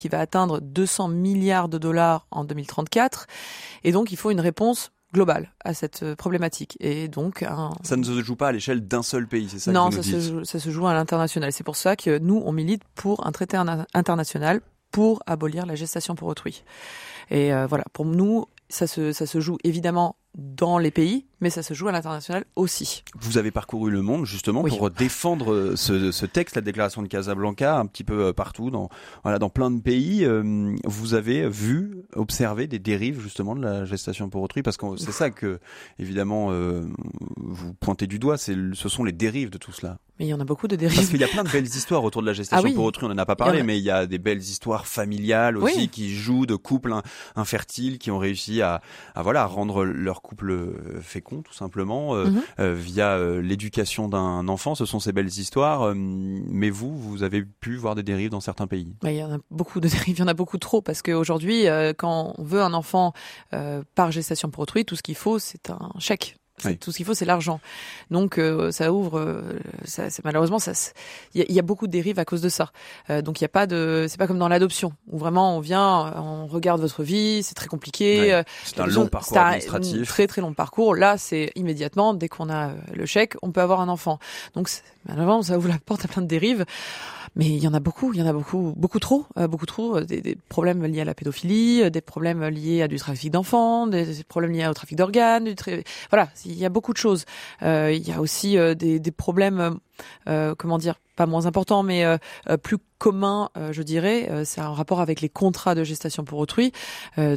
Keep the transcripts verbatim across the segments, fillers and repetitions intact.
qui va atteindre deux cents milliards de dollars en deux mille trente-quatre. Et donc, il faut une réponse globale à cette problématique. Et donc, un... Ça ne se joue pas à l'échelle d'un seul pays, c'est ça non, que vous nous ça dites ? se joue, ça se joue à l'international. C'est pour ça que nous, on milite pour un traité international pour abolir la gestation pour autrui. Et euh, voilà, pour nous, ça se, ça se joue évidemment dans les pays, mais ça se joue à l'international aussi. Vous avez parcouru le monde justement oui. pour défendre ce, ce texte, la déclaration de Casablanca, un petit peu partout, dans, voilà, dans plein de pays. Euh, vous avez vu, observé des dérives justement de la gestation pour autrui, parce que c'est ça que, évidemment, euh, vous pointez du doigt, c'est, ce sont les dérives de tout cela. Mais il y en a beaucoup de dérives. Parce qu'il y a plein de belles histoires autour de la gestation ah oui. pour autrui, on n'en a pas parlé, il a... mais il y a des belles histoires familiales aussi oui. qui jouent de couples infertiles qui ont réussi à, à, voilà, à rendre leur couple fécond tout simplement euh, mm-hmm. euh, via euh, l'éducation d'un enfant. Ce sont ces belles histoires, euh, mais vous, vous avez pu voir des dérives dans certains pays. Bah, il y en a beaucoup de dérives, il y en a beaucoup trop, parce qu'aujourd'hui, euh, quand on veut un enfant euh, par gestation pour autrui, tout ce qu'il faut, c'est un chèque. Oui. Tout ce qu'il faut, c'est l'argent. Donc, euh, ça ouvre. Euh, ça, c'est, malheureusement, ça, il y, y a beaucoup de dérives à cause de ça. Euh, donc, il y a pas de. C'est pas comme dans l'adoption où vraiment on vient, on regarde votre vie, c'est très compliqué. Oui. C'est un long parcours administratif. C'est un très très long parcours. Là, c'est immédiatement dès qu'on a le chèque, on peut avoir un enfant. Donc, malheureusement, ça ouvre la porte à plein de dérives. Mais il y en a beaucoup, il y en a beaucoup, beaucoup trop, euh, beaucoup trop. Des, des problèmes liés à la pédophilie, des problèmes liés à du trafic d'enfants, des, des problèmes liés au trafic d'organes. Du tra... Voilà, il y a beaucoup de choses. Euh, il y a aussi euh, des, des problèmes, euh, comment dire, pas moins importants, mais euh, plus communs, euh, je dirais. Euh, c'est un rapport avec les contrats de gestation pour autrui. Euh,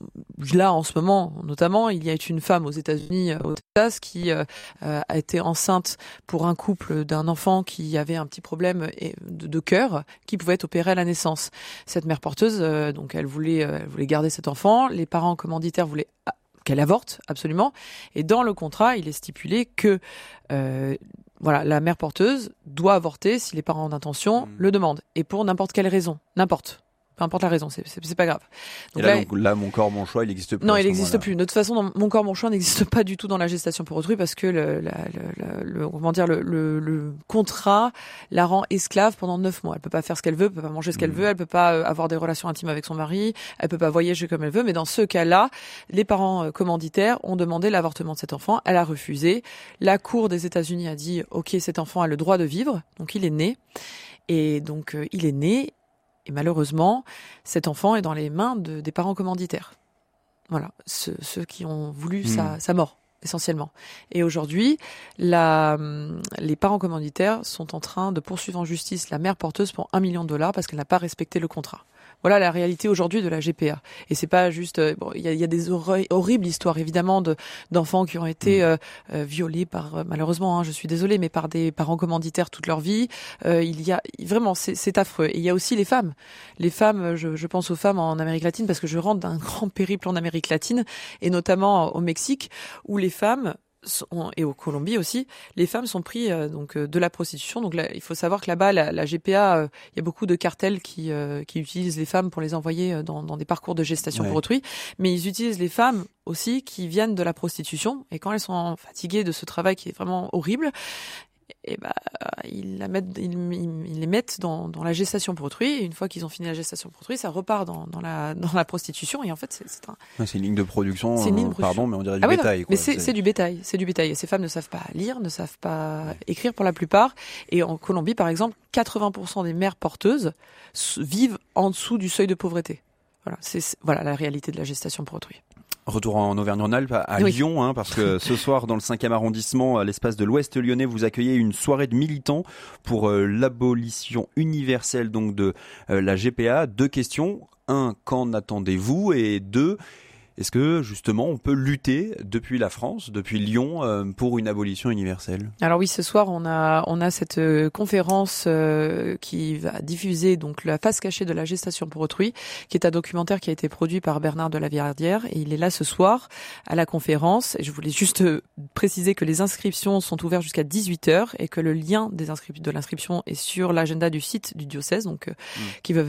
là, en ce moment, notamment, il y a une femme aux États-Unis, au Texas, qui euh, a été enceinte pour un couple d'un enfant qui avait un petit problème de, de cœur, qui pouvait être opéré à la naissance. Cette mère porteuse, euh, donc, elle voulait, euh, elle voulait garder cet enfant. Les parents commanditaires voulaient qu'elle avorte, absolument. Et dans le contrat, il est stipulé que euh, voilà, la mère porteuse doit avorter si les parents d'intention mmh. le demandent. Et pour n'importe quelle raison. N'importe. Peu importe la raison, c'est, c'est, c'est pas grave. Donc et là, là, donc, là, mon corps, mon choix, il n'existe plus. Non, il n'existe plus. De toute façon, mon corps, mon choix n'existe pas du tout dans la gestation pour autrui parce que le, la, le, le, le comment dire, le, le, le contrat la rend esclave pendant neuf mois. Elle peut pas faire ce qu'elle veut, elle peut pas manger ce qu'elle mmh. veut, elle peut pas avoir des relations intimes avec son mari, elle peut pas voyager comme elle veut. Mais dans ce cas-là, les parents commanditaires ont demandé l'avortement de cet enfant. Elle a refusé. La Cour des États-Unis a dit, ok, cet enfant a le droit de vivre, donc il est né. Et donc euh, il est né. Et malheureusement, cet enfant est dans les mains de, des parents commanditaires. Voilà, ceux, ceux qui ont voulu mmh. sa, sa mort, essentiellement. Et aujourd'hui, la, les parents commanditaires sont en train de poursuivre en justice la mère porteuse pour un million de dollars parce qu'elle n'a pas respecté le contrat. Voilà la réalité aujourd'hui de la G P A. Et c'est pas juste, bon, il y a, y a des horri- horribles histoires évidemment de d'enfants qui ont été euh, euh, violés par, euh, malheureusement, hein, je suis désolée, mais par des parents commanditaires toute leur vie. Euh, il y a vraiment, c'est, c'est affreux. Et il y a aussi les femmes. Les femmes, je, je pense aux femmes en Amérique latine parce que je rentre d'un grand périple en Amérique latine et notamment au Mexique où les femmes sont, et au Colombie aussi, les femmes sont prises euh, donc euh, de la prostitution. Donc là, il faut savoir que là-bas, la, la G P A, il euh, y a beaucoup de cartels qui euh, qui utilisent les femmes pour les envoyer dans, dans des parcours de gestation ouais. pour autrui, mais ils utilisent les femmes aussi qui viennent de la prostitution et quand elles sont fatiguées de ce travail qui est vraiment horrible, et bah ils la mettent, ils, ils les mettent dans, dans la gestation pour autrui. Et une fois qu'ils ont fini la gestation pour autrui, ça repart dans, dans la dans la prostitution. Et en fait, c'est, c'est un. Ouais, c'est une ligne de production. C'est une ligne de production. Pardon, mais on dirait du ah bétail. Oui, quoi. Mais c'est, c'est c'est du bétail. C'est du bétail. Et ces femmes ne savent pas lire, ne savent pas ouais. écrire pour la plupart. Et en Colombie, par exemple, quatre-vingts pour cent des mères porteuses vivent en dessous du seuil de pauvreté. Voilà, c'est, c'est voilà la réalité de la gestation pour autrui. Retour en Auvergne-Rhône-Alpes, à oui. Lyon, hein, parce que ce soir, dans le cinquième arrondissement, à l'espace de l'Ouest lyonnais, vous accueillez une soirée de militants pour euh, l'abolition universelle donc de euh, la G P A. Deux questions. Un, qu'en attendez-vous ? Et deux, est-ce que justement on peut lutter depuis la France, depuis Lyon, euh, pour une abolition universelle ? Alors oui, ce soir on a on a cette euh, conférence euh, qui va diffuser donc la face cachée de la gestation pour autrui, qui est un documentaire qui a été produit par Bernard de la Villardière et il est là ce soir à la conférence. Et je voulais juste euh, préciser que les inscriptions sont ouvertes jusqu'à dix-huit heures et que le lien des inscri- de l'inscription est sur l'agenda du site du diocèse, donc euh, mmh. qui veut venir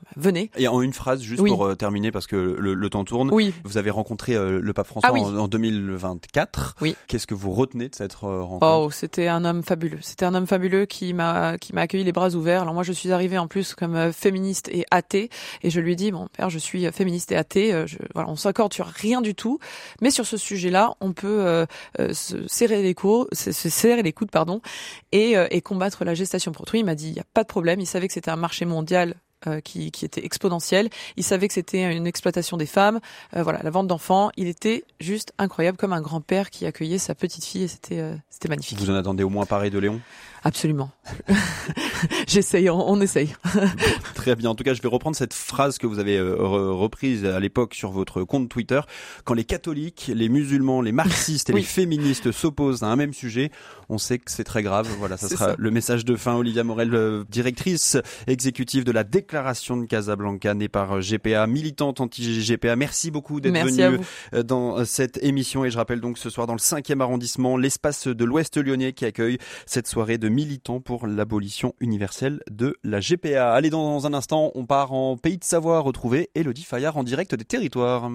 venez. Et en une phrase, juste oui. pour euh, terminer, parce que le, le temps tourne, oui. vous avez rencontré euh, le pape François ah, oui. en, en deux mille vingt-quatre. Oui. Qu'est-ce que vous retenez de cette euh, rencontre? Oh, c'était un homme fabuleux. C'était un homme fabuleux qui m'a qui m'a accueilli les bras ouverts. Alors moi, je suis arrivée en plus comme euh, féministe et athée, et je lui ai dit, bon père, je suis féministe et athée. Euh, je, voilà, on s'accorde sur rien du tout, mais sur ce sujet-là, on peut euh, euh, se serrer les coudes, se, se serrer les coudes, pardon, et, euh, et combattre la gestation pour autrui. Il m'a dit, il y a pas de problème. Il savait que c'était un marché mondial euh, qui, qui était exponentiel. Il savait que c'était une exploitation des femmes. Euh, voilà, la vente d'enfants. Il était juste incroyable, comme un grand-père qui accueillait sa petite fille, et c'était euh, c'était magnifique. Vous en attendez au moins pareil de Léon? Absolument. J'essaye, on, on essaye. Très bien. En tout cas, je vais reprendre cette phrase que vous avez euh, reprise à l'époque sur votre compte Twitter. Quand les catholiques, les musulmans, les marxistes et oui. les féministes s'opposent à un même sujet, on sait que c'est très grave. Voilà, ça c'est sera ça. Le message de fin. Olivia Morel, directrice exécutive de la déclaration de Casablanca, née par G P A, militante anti-G P A. Merci beaucoup d'être venue dans cette émission. Et je rappelle donc ce soir dans le cinquième arrondissement, l'espace de l'Ouest lyonnais qui accueille cette soirée de militants pour l'abolition universelle de la G P A. Allez, dans un instant, on part en Pays de Savoie retrouver Élodie Fayard en direct des territoires.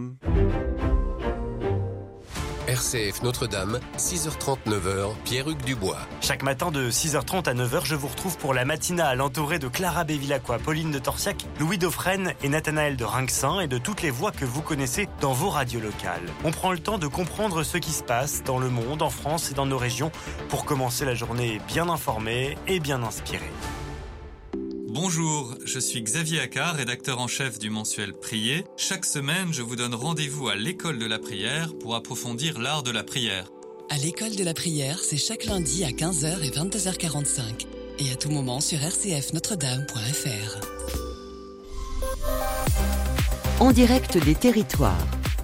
R C F Notre-Dame, six heures trente, neuf heures, Pierre-Hugues Dubois. Chaque matin de six heures trente à neuf heures, je vous retrouve pour la matinale entourée de Clara Bévilacqua, Pauline de Torsiac, Louis Dauphren et Nathanaël de Rinxin et de toutes les voix que vous connaissez dans vos radios locales. On prend le temps de comprendre ce qui se passe dans le monde, en France et dans nos régions pour commencer la journée bien informée et bien inspirée. Bonjour, je suis Xavier Accard, rédacteur en chef du mensuel Prier. Chaque semaine, je vous donne rendez-vous à l'école de la prière pour approfondir l'art de la prière. À l'école de la prière, c'est chaque lundi à quinze heures et vingt-deux heures quarante-cinq. Et à tout moment sur r c f notre dame point f r. En direct des territoires.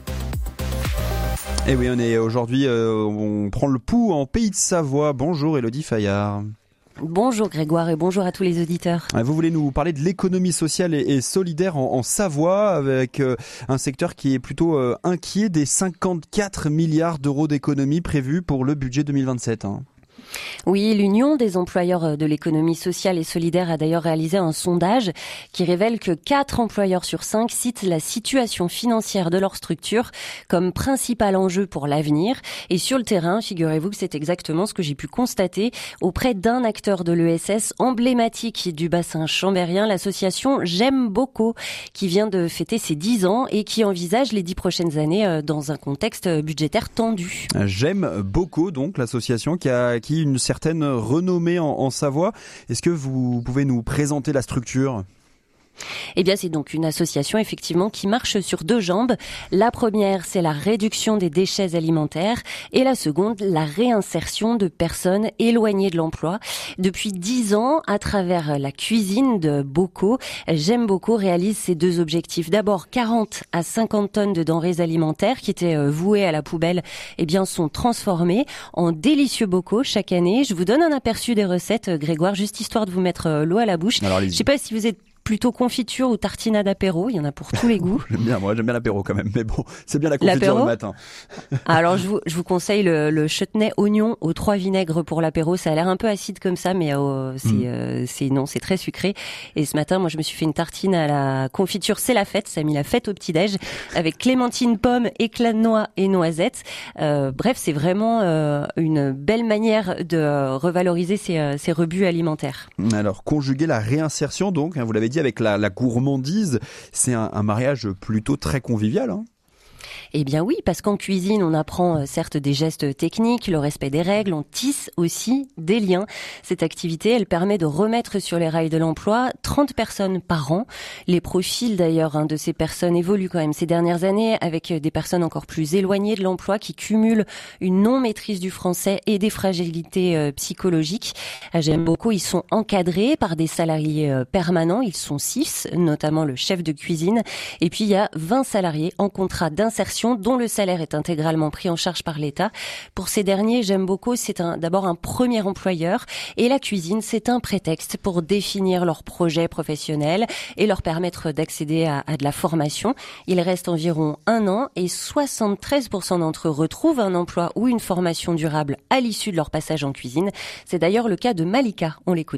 Eh oui, on est aujourd'hui, euh, on prend le pouls en Pays de Savoie. Bonjour Élodie Fayard. Bonjour Grégoire et bonjour à tous les auditeurs. Vous voulez nous parler de l'économie sociale et, et solidaire en, en Savoie avec euh, un secteur qui est plutôt euh, inquiet des cinquante-quatre milliards d'euros d'économies prévus pour le budget deux mille vingt-sept. Hein. Oui, l'Union des employeurs de l'économie sociale et solidaire a d'ailleurs réalisé un sondage qui révèle que quatre employeurs sur cinq citent la situation financière de leur structure comme principal enjeu pour l'avenir. Et sur le terrain, figurez-vous que c'est exactement ce que j'ai pu constater auprès d'un acteur de l'E S S emblématique du bassin chambérien, l'association J'aime beaucoup, qui vient de fêter ses dix ans et qui envisage les dix prochaines années dans un contexte budgétaire tendu. J'aime beaucoup, donc, l'association qui a qui une certaine renommée en, en Savoie. Est-ce que vous pouvez nous présenter la structure ? Eh bien, c'est donc une association, effectivement, qui marche sur deux jambes. La première, c'est la réduction des déchets alimentaires et la seconde, la réinsertion de personnes éloignées de l'emploi. Depuis dix ans, à travers la cuisine de Bocaux, J'aime beaucoup réalise ces deux objectifs. D'abord, quarante à cinquante tonnes de denrées alimentaires qui étaient vouées à la poubelle, eh bien, sont transformées en délicieux bocaux chaque année. Je vous donne un aperçu des recettes, Grégoire, juste histoire de vous mettre l'eau à la bouche. Alors, je sais pas si vous êtes plutôt confiture ou tartinade apéro, il y en a pour tous les goûts. J'aime bien, moi j'aime bien l'apéro quand même, mais bon, c'est bien la confiture l'apéro. Le matin. Alors je vous, je vous conseille le, le chutney oignon aux trois vinaigres pour l'apéro. Ça a l'air un peu acide comme ça, mais euh, c'est, mm. euh, c'est non, c'est très sucré. Et ce matin, moi je me suis fait une tartine à la confiture. C'est la fête, ça a mis la fête au petit déj avec clémentine, pomme, éclat de noix et noisettes. Euh, bref, c'est vraiment euh, une belle manière de revaloriser ces, euh, ces rebuts alimentaires. Alors conjuguer la réinsertion, donc, hein, vous l'avez dit, avec la, la gourmandise, c'est un, un mariage plutôt très convivial, hein. Eh bien oui, parce qu'en cuisine, on apprend euh, certes des gestes techniques, le respect des règles, on tisse aussi des liens. Cette activité, elle permet de remettre sur les rails de l'emploi trente personnes par an. Les profils d'ailleurs hein, de ces personnes évoluent quand même ces dernières années avec des personnes encore plus éloignées de l'emploi qui cumulent une non-maîtrise du français et des fragilités euh, psychologiques. J'aime beaucoup, ils sont encadrés par des salariés euh, permanents, ils sont six, notamment le chef de cuisine. Et puis il y a vingt salariés en contrat d'insertion dont le salaire est intégralement pris en charge par l'État. Pour ces derniers, J'aime beaucoup, c'est un, d'abord un premier employeur et la cuisine, c'est un prétexte pour définir leur projet professionnel et leur permettre d'accéder à, à de la formation. Il reste environ un an et soixante-treize pour cent d'entre eux retrouvent un emploi ou une formation durable à l'issue de leur passage en cuisine. C'est d'ailleurs le cas de Malika, on l'écoute.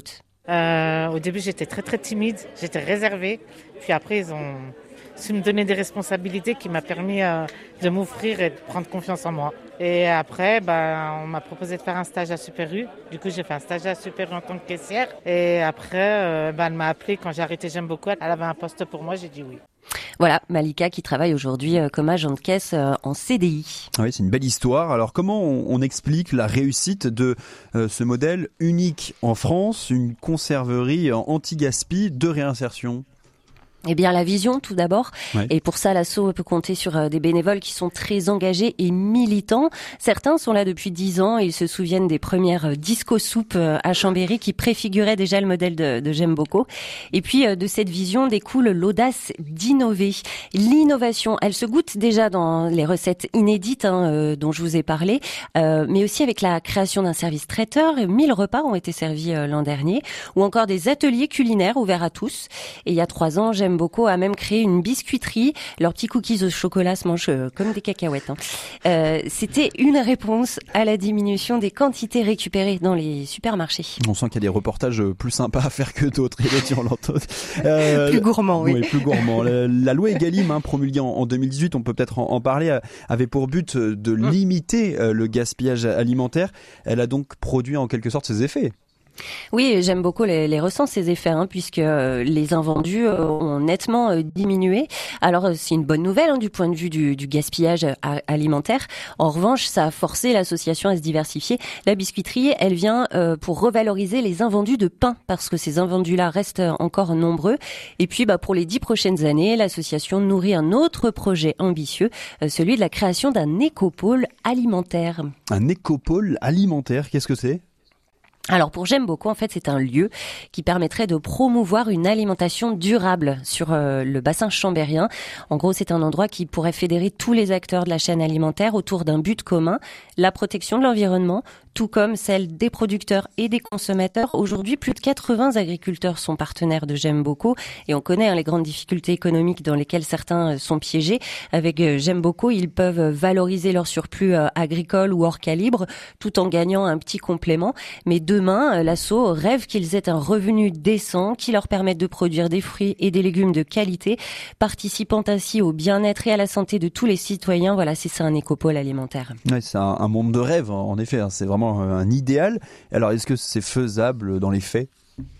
Euh, au début, j'étais très très timide, j'étais réservée. Puis après, ils ont su me donner des responsabilités qui m'a permis euh, de m'ouvrir et de prendre confiance en moi. Et après, ben, on m'a proposé de faire un stage à Super U. Du coup, j'ai fait un stage à Super U en tant que caissière. Et après, euh, ben, elle m'a appelée quand j'ai arrêté J'aime beaucoup. Elle avait un poste pour moi, j'ai dit oui. Voilà, Malika qui travaille aujourd'hui comme agent de caisse en C D I. Ah oui, c'est une belle histoire. Alors comment on, on explique la réussite de euh, ce modèle unique en France, une conserverie anti-gaspi de réinsertion ? Eh bien, la vision, tout d'abord. Ouais. Et pour ça, l'asso peut compter sur des bénévoles qui sont très engagés et militants. Certains sont là depuis dix ans et ils se souviennent des premières disco-soupes à Chambéry qui préfiguraient déjà le modèle de, de J'aime beaucoup. Et puis, de cette vision découle l'audace d'innover. L'innovation, elle se goûte déjà dans les recettes inédites hein, euh, dont je vous ai parlé, euh, mais aussi avec la création d'un service traiteur. mille repas ont été servis euh, l'an dernier, ou encore des ateliers culinaires ouverts à tous. Et il y a trois ans, J'aime beaucoup a même créé une biscuiterie. Leurs petits cookies au chocolat se mangent euh, comme des cacahuètes. Hein. Euh, c'était une réponse à la diminution des quantités récupérées dans les supermarchés. On sent qu'il y a des reportages plus sympas à faire que d'autres. Elodie Orlanto. Euh, plus gourmand, oui. Oui, plus gourmand. La, la loi Egalim, hein, promulguée en, en deux mille dix-huit, on peut peut-être en, en parler, avait pour but de limiter euh, le gaspillage alimentaire. Elle a donc produit en quelque sorte ses effets. Oui, J'aime beaucoup les, les ressent ces effets, hein, puisque euh, les invendus euh, ont nettement euh, diminué. Alors euh, c'est une bonne nouvelle hein, du point de vue du, du gaspillage a- alimentaire. En revanche, ça a forcé l'association à se diversifier. La biscuiterie, elle vient euh, pour revaloriser les invendus de pain, parce que ces invendus-là restent encore nombreux. Et puis, bah, pour les dix prochaines années, l'association nourrit un autre projet ambitieux, euh, celui de la création d'un écopôle alimentaire. Un écopôle alimentaire, qu'est-ce que c'est ? Alors pour J'aime beaucoup, en fait, c'est un lieu qui permettrait de promouvoir une alimentation durable sur euh, le bassin chambérien. En gros, c'est un endroit qui pourrait fédérer tous les acteurs de la chaîne alimentaire autour d'un but commun, la protection de l'environnement, tout comme celle des producteurs et des consommateurs. Aujourd'hui, plus de quatre-vingts agriculteurs sont partenaires de J'aime beaucoup et on connaît hein, les grandes difficultés économiques dans lesquelles certains sont piégés. Avec euh, J'aime beaucoup, ils peuvent valoriser leur surplus euh, agricole ou hors calibre tout en gagnant un petit complément. Mais demain, l'asso rêve qu'ils aient un revenu décent qui leur permette de produire des fruits et des légumes de qualité, participant ainsi au bien-être et à la santé de tous les citoyens. Voilà, c'est ça un écopôle alimentaire. Ouais, c'est un, un monde de rêve, en effet. Hein, c'est vraiment un idéal. Alors, est-ce que c'est faisable dans les faits ?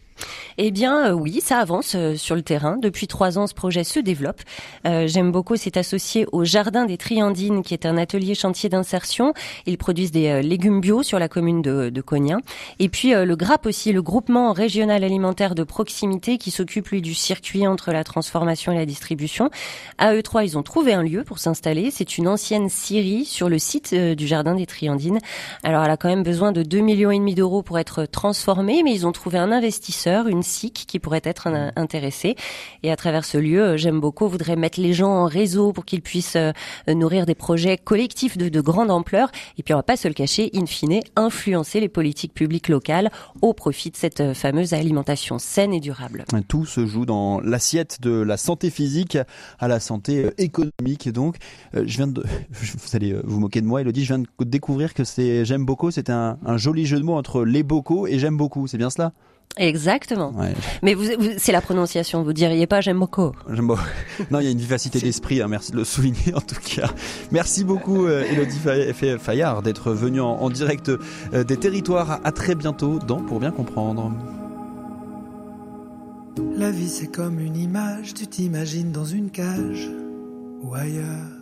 Eh bien euh, oui, ça avance euh, sur le terrain. Depuis trois ans, ce projet se développe. Euh, J'aime beaucoup s'est associé au Jardin des Triandines, qui est un atelier chantier d'insertion. Ils produisent des euh, légumes bio sur la commune de, de Cognin. Et puis euh, le G R A P aussi, le groupement régional alimentaire de proximité, qui s'occupe lui du circuit entre la transformation et la distribution. À eux trois, ils ont trouvé un lieu pour s'installer. C'est une ancienne scierie sur le site euh, du Jardin des Triandines. Alors elle a quand même besoin de deux millions et demi d'euros pour être transformée, mais ils ont trouvé un investisseur, une S I C qui pourrait être intéressée. Et à travers ce lieu, J'aime beaucoup voudrait mettre les gens en réseau pour qu'ils puissent euh, nourrir des projets collectifs de, de grande ampleur. Et puis on va pas se le cacher, in fine, influencer les politiques publiques locales au profit de cette fameuse alimentation saine et durable. Tout se joue dans l'assiette, de la santé physique à la santé économique. Et donc, euh, je viens de, vous allez vous moquer de moi, Elodie, je viens de découvrir que c'est J'aime beaucoup, c'était un, un joli jeu de mots entre les bocaux et J'aime beaucoup. C'est bien cela ? Exactement. Ouais. Mais vous, vous, c'est la prononciation. Vous diriez pas J'aime beaucoup. J'aime beaucoup. Non, il y a une vivacité d'esprit. Hein, merci de le souligner en tout cas. Merci beaucoup, euh, Elodie Fayard, d'être venue en, en direct euh, des territoires. À très bientôt dans Pour bien comprendre. La vie c'est comme une image, tu t'imagines dans une cage ou ailleurs.